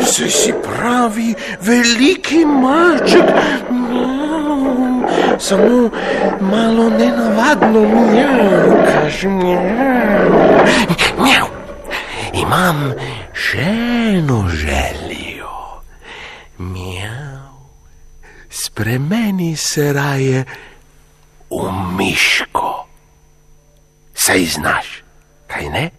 Si pravi veliki malček. Samo malo nenavadno mjaukaš. Mjav. Imam še eno željo. Mjav. Spremeni se raje v miško. Saj znaš, kaj ne?